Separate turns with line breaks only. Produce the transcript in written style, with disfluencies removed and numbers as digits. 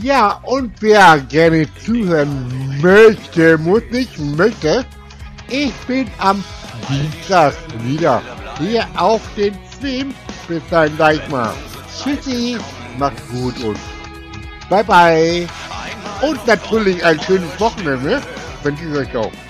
Ja, und wer gerne zuhören möchte, muss nicht möchte, ich bin am Dienstag wieder hier auf den Stream. Bis dann, sag ich mal. Tschüssi, macht's gut und bye bye. Und natürlich ein schönes Wochenende, wünsche ich euch auch.